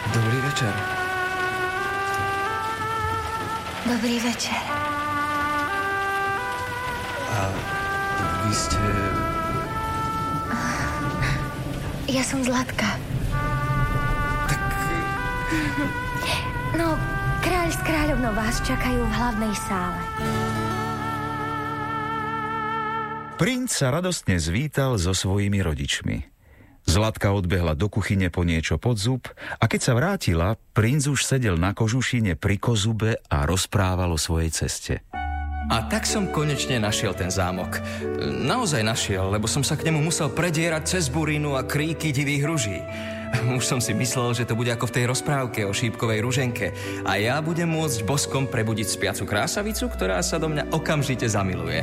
Dobrý večer. Dobrý večer. A vy ste... Ja som Zlatka. Tak... No, kráľ s kráľovnou vás čakajú v hlavnej sále. Princ sa radostne zvítal so svojimi rodičmi. Zlatka odbehla do kuchyne po niečo pod zub a keď sa vrátila, princ už sedel na kožušine pri kozube a rozprával o svojej ceste. A tak som konečne našiel ten zámok. Naozaj našiel, lebo som sa k nemu musel predierať cez burínu a kríky divých ruží. Už som si myslel, že to bude ako v tej rozprávke o šípkovej ruženke a ja budem môcť boskom prebudiť spiacu krásavicu, ktorá sa do mňa okamžite zamiluje.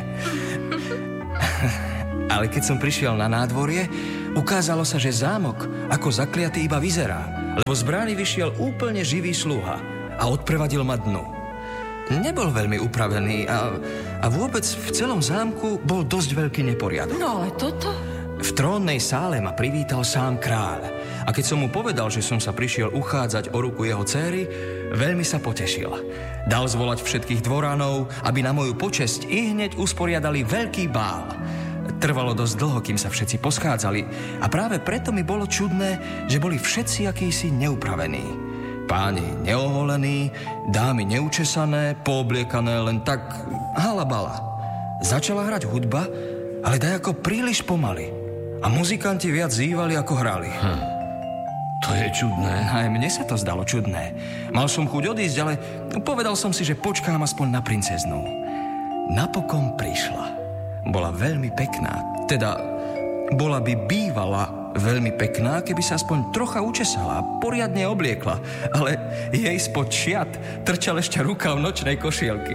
Ale keď som prišiel na nádvorie, ukázalo sa, že zámok ako zakliatý iba vyzerá, lebo z brány vyšiel úplne živý sluha a odprevadil ma dnu. Nebol veľmi upravený a vôbec v celom zámku bol dosť veľký neporiadok. No ale toto? V trónnej sále ma privítal sám kráľ a keď som mu povedal, že som sa prišiel uchádzať o ruku jeho céry, veľmi sa potešil. Dal zvolať všetkých dvoránov, aby na moju počesť ihneď usporiadali veľký bál. Trvalo dosť dlho, kým sa všetci poschádzali a práve preto mi bolo čudné, že boli všetci akýsi neupravení. Páni neoholení, dámy neučesané, poobliekané len tak halabala. Začala hrať hudba, ale dajako príliš pomaly. A muzikanti viac zývali, ako hrali. To je čudné. Aj mne sa to zdalo čudné. Mal som chuť odísť, ale povedal som si, že počkám aspoň na princeznu. Napokon prišla. Bola veľmi pekná. Teda, bola by bývala veľmi pekná, keby sa aspoň trocha učesala a poriadne obliekla. Ale jej spod šiat trčal ešte rukav nočnej košielky.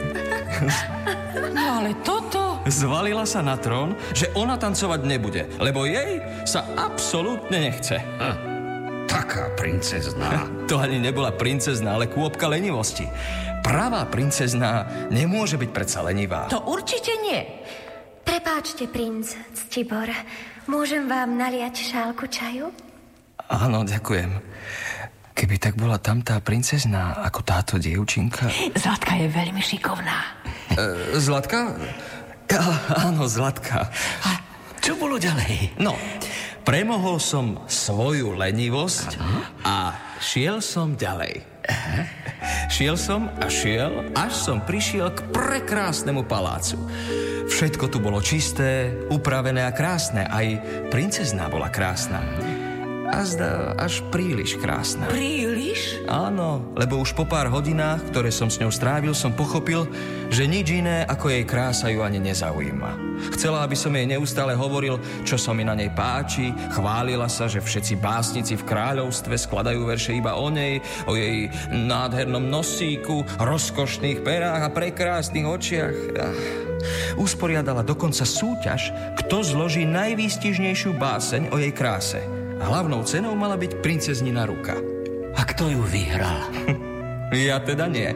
No ale toto... Zvalila sa na trón, že ona tancovať nebude, lebo jej sa absolútne nechce. Taká princezná. To ani nebola princezná, ale kôpka lenivosti. Pravá princezná nemôže byť predsa lenivá. To určite nie. Prepáčte, princ Ctibor. Môžem vám naliať šálku čaju? Áno, ďakujem. Keby tak bola tam tá princezná, ako táto dievčinka... Zlatka je veľmi šikovná. Zlatka? Áno, Zlatka. A čo bolo ďalej? No, premohol som svoju lenivosť a šiel som ďalej. Šiel som a šiel, až som prišiel k prekrásnemu palácu. Všetko tu bolo čisté, upravené a krásne. Aj princezná bola krásna. A zdá až príliš krásna. Príliš? Áno, lebo už po pár hodinách, ktoré som s ňou strávil, som pochopil, že nič iné ako jej krása ju ani nezaujíma. Chcela, aby som jej neustále hovoril, čo sa mi na nej páči, chválila sa, že všetci básnici v kráľovstve skladajú verše iba o nej, o jej nádhernom nosíku, rozkošných perách a prekrásnych očiach. Usporiadala dokonca súťaž, kto zloží najvýstižnejšiu báseň o jej kráse. Hlavnou cenou mala byť princeznina ruka. A kto ju vyhral? Ja teda nie.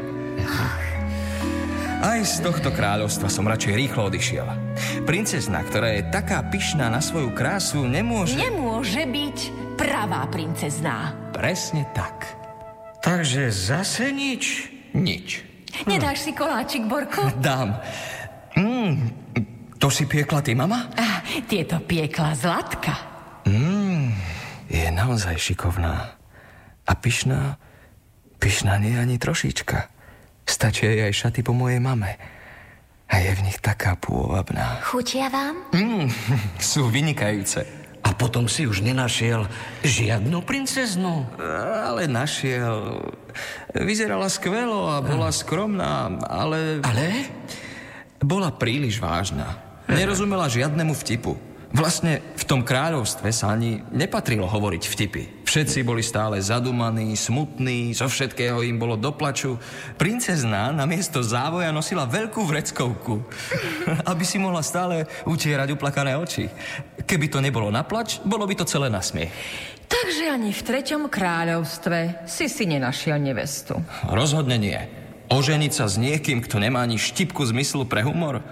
Aj z tohto kráľovstva som radšej rýchlo odišiel. Princezna, ktorá je taká pyšná na svoju krásu, nemôže byť pravá princezná. Presne tak. Takže zase nič? Nič. Nedáš si koláčik, Borko? Dám. To si piekla ty, mama? Tieto piekla Zlatka. Je naozaj šikovná. A pyšná? Pyšná nie ani trošička. Stačia jej aj šaty po mojej mame. A je v nich taká pôvabná. Chutia vám? Sú vynikajúce. A potom si už nenašiel žiadnu princeznu? Ale našiel. Vyzerala skvelo a bola skromná, ale... Ale? Bola príliš vážna. Nerozumela žiadnemu vtipu. Vlastne v tom kráľovstve sa ani nepatrilo hovoriť vtipy. Všetci boli stále zadumaní, smutní, zo všetkého im bolo do plaču. Princezná namiesto závoja nosila veľkú vreckovku, aby si mohla stále utierať uplakané oči. Keby to nebolo na plač, bolo by to celé na smiech. Takže ani v 3. kráľovstve si nenašiel nevestu. Rozhodne nie. Oženiť sa s niekým, kto nemá ani štipku zmyslu pre humor?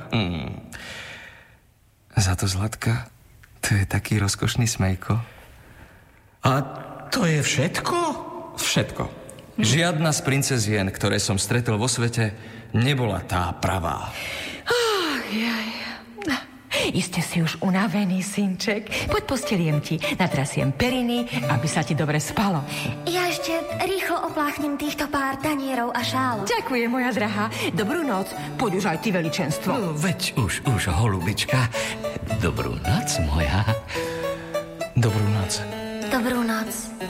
Za to Zlatka, to je taký rozkošný smejko. A to je všetko? všetko. Žiadna z princezien, ktoré som stretol vo svete, nebola tá pravá. Iste si už unavený, synček. Poď posteliem ti, natrasiem periny, aby sa ti dobre spalo. Ja ešte rýchlo opláchnem týchto pár tanierov a šálok. Ďakujem, moja drahá. Dobrú noc. Poď už aj ty, veličenstvo. No, veď už, holubička. Dobrú noc, moja. Dobrú noc. Dobrú noc.